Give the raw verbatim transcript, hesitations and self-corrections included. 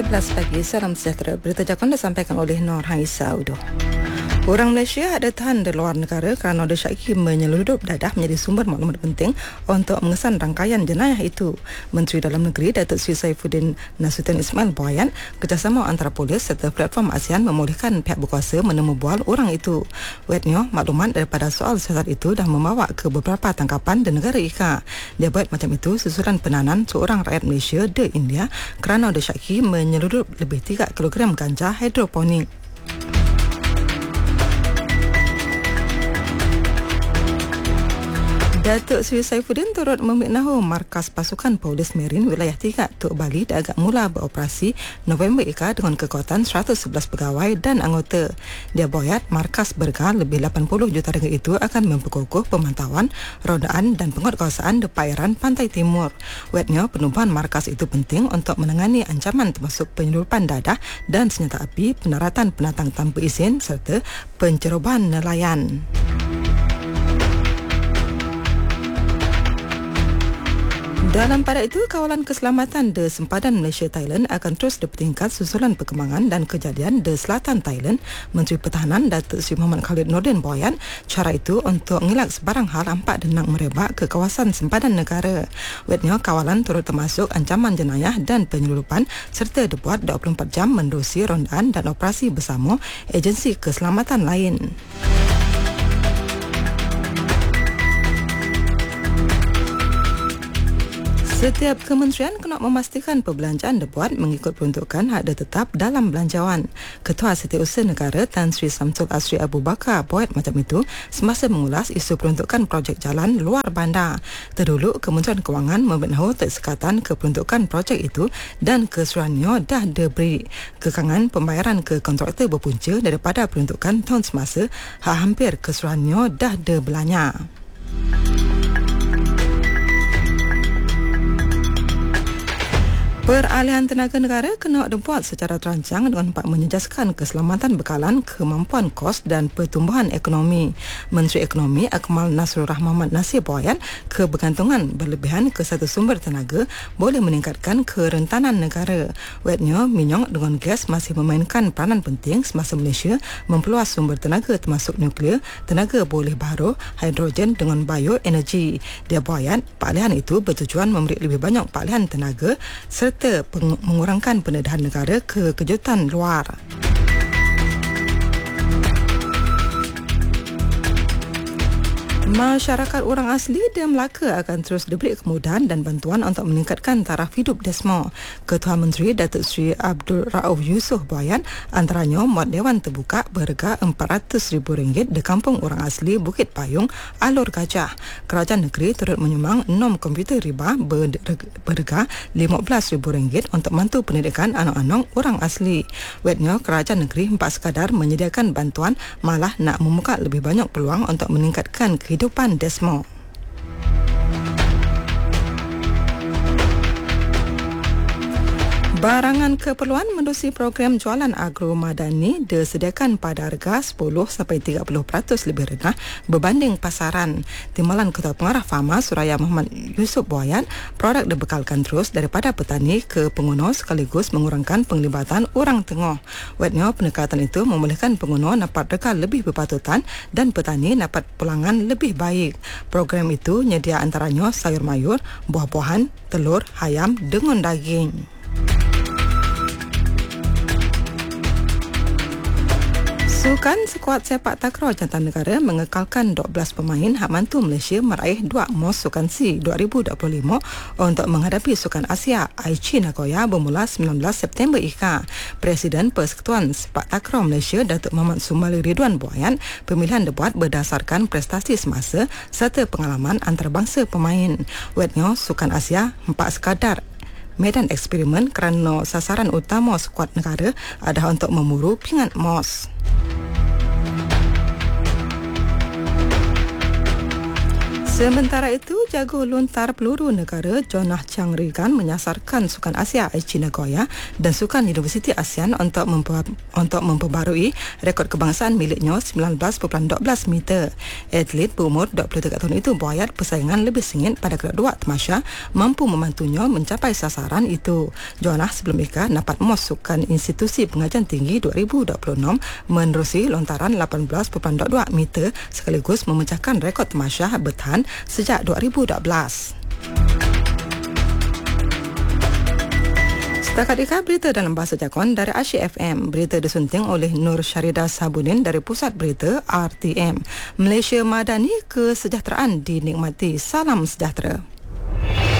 sebelas pagi, salam sejahtera. Berita Jakun disampaikan oleh Nur Haisa Udo. Orang Malaysia ada tahan di luar negara kerana disyaki menyeludup dadah menjadi sumber maklumat penting untuk mengesan rangkaian jenayah itu. Menteri Dalam Negeri Datuk Seri Saifuddin Nasution Ismail berbayan kerjasama antara polis serta platform ASEAN membolehkan pihak berkuasa menemu bual orang itu. Wetnya, maklumat daripada soal siasat itu dah membawa ke beberapa tangkapan di negara I C A. Dia buat macam itu susulan penahanan seorang rakyat Malaysia di India kerana disyaki menyeludup lebih tiga kilogram ganja hidroponik. Datuk Seri Saifuddin turut memiknahu markas pasukan Polis Marine Wilayah tiga Tok Bali dah agak mula beroperasi November ika dengan kekuatan seratus sebelas pegawai dan anggota. Dia boyat markas berga lebih lapan puluh juta ringgit itu akan memperkukuh pemantauan, rodaan dan penguatkuasaan di perairan Pantai Timur. Wetnya, penubuhan markas itu penting untuk menangani ancaman termasuk penyeludupan dadah dan senjata api, pendaratan penatang tanpa izin serta pencerobohan nelayan. Dalam pada itu, kawalan keselamatan di sempadan Malaysia-Thailand akan terus dipertingkat susulan perkembangan dan kejadian di selatan Thailand. Menteri Pertahanan Datuk Seri Muhammad Khalid Nordin berbayan cara itu untuk mengelak sebarang hal ampak denang merebak ke kawasan sempadan negara. Wetnya, kawalan turut termasuk ancaman jenayah dan penyeludupan serta dibuat dua puluh empat jam menerusi rondaan dan operasi bersama agensi keselamatan lain. Setiap kementerian kena memastikan perbelanjaan dibuat mengikut peruntukan ada tetap dalam belanjawan. Ketua Setiausaha Negara Tan Sri Samsul Asri Abu Bakar buat macam itu semasa mengulas isu peruntukan projek jalan luar bandar. Terdahulu, Kementerian Kewangan memberitahu sekatan keperuntukan projek itu dan keseluruhannya dah diberi kekangan pembayaran ke kontraktor berpunca daripada peruntukan tahun semasa hampir keseluruhannya dah dibelanya. Peralihan tenaga negara kena dibuat secara terancang dengan dapat menyejaskan keselamatan bekalan, kemampuan kos dan pertumbuhan ekonomi. Menteri Ekonomi Akmal Nasrul Rahman Nasir berbayan kebergantungan berlebihan ke satu sumber tenaga boleh meningkatkan kerentanan negara. Wetnya, minyak dengan gas masih memainkan peranan penting semasa Malaysia memperluas sumber tenaga termasuk nuklear, tenaga boleh baharu, hidrogen dengan bioenergi. Dia berbayan peralihan itu bertujuan memberi lebih banyak peralihan tenaga serta mengurangkan pendedahan negara ke kejutan luar. Masyarakat orang asli di Melaka akan terus diberi kemudahan dan bantuan untuk meningkatkan taraf hidup desmo. Ketua Menteri Datuk Seri Abdul Rauf Yusof berbayan antaranya muat dewan terbuka berharga empat ratus ribu ringgit di kampung orang asli Bukit Payung, Alor Gajah. Kerajaan negeri turut menyumbang enam komputer riba berharga lima belas ribu ringgit untuk bantu pendidikan anak-anak orang asli. Wetnya, kerajaan negeri empat sekadar menyediakan bantuan malah nak membuka lebih banyak peluang untuk meningkatkan kehidupan kehidupan desmo. Barangan keperluan menerusi program jualan agro madani disediakan pada harga sepuluh sampai tiga puluh peratus lebih rendah berbanding pasaran. Timbalan Ketua Pengarah Fama Suraya Muhammad Yusof berbayan produk dibekalkan terus daripada petani ke pengguna sekaligus mengurangkan penglibatan orang tengah. Wetnya, pendekatan itu membolehkan pengguna dapat reka lebih berpatutan dan petani dapat pulangan lebih baik. Program itu nyedia antaranya sayur mayur, buah-buahan, telur, ayam dengan daging. Sukan skuad sepak takraw jantan negara mengekalkan dua belas pemain hak mantu Malaysia meraih dua emas Sukan SEA dua ribu dua puluh lima untuk menghadapi Sukan Asia Aichi Nagoya bermula sembilan belas September ika. Presiden Persekutuan Sepak Takraw Malaysia Datuk Muhammad Sumali Ridwan berbayan pemilihan dibuat berdasarkan prestasi semasa serta pengalaman antarabangsa pemain. Wetnya, Sukan Asia empat sekadar medan eksperimen kerana sasaran utama skuad negara adalah untuk memburu pingat emas. Sementara itu, jago lontar peluru negara Jonah Chang Regan menyasarkan Sukan Asia Aichi Nagoya dan Sukan Universiti ASEAN untuk memper, untuk memperbarui rekod kebangsaan miliknya sembilan belas perpuluhan dua belas meter. Atlet berumur dua puluh tiga tahun itu berayat persaingan lebih sengit pada kedua tamasya mampu membantunya mencapai sasaran itu. Jonah sebelum mereka dapat memasukkan institusi pengajian tinggi dua ribu dua puluh enam menerusi lontaran lapan belas perpuluhan dua dua meter sekaligus memecahkan rekod tamasya bertahan sejak dua ribu dua belas. Setakat ini berita dalam bahasa Jakun dari Asyik F M. Berita disunting oleh Nur Syarida Sabudin dari Pusat Berita R T M. Malaysia Madani, kesejahteraan dinikmati. Salam sejahtera.